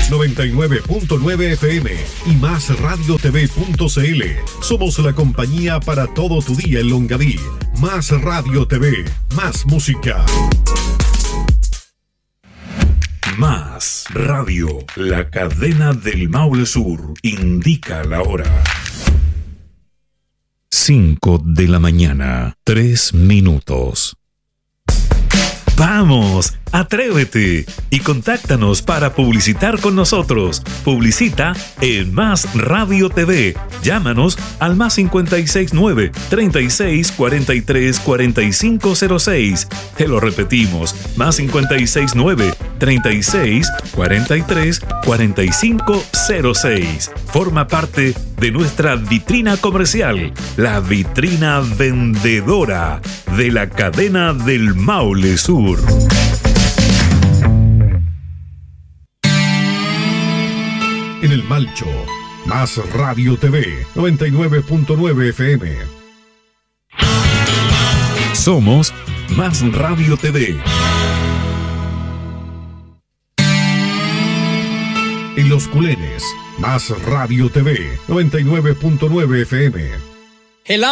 99.9 FM y MásRadioTV.cl. Somos la compañía para todo tu día en Longaví. Más Radio TV, más música. Más Radio, la cadena del Maule Sur, indica la hora. 5 de la mañana, 3 minutos. ¡Vamos! ¡Atrévete! Y contáctanos para publicitar con nosotros. Publicita en Más Radio TV. Llámanos al más 569 36 43 4506. Te lo repetimos, más 569 36 43 4506. Forma parte de nuestra vitrina comercial, la vitrina vendedora de la cadena del Maule Sur. En el Malcho, Más Radio TV, 99.9 FM. Somos Más Radio TV. En Los Culenes, Más Radio TV, 99.9 FM.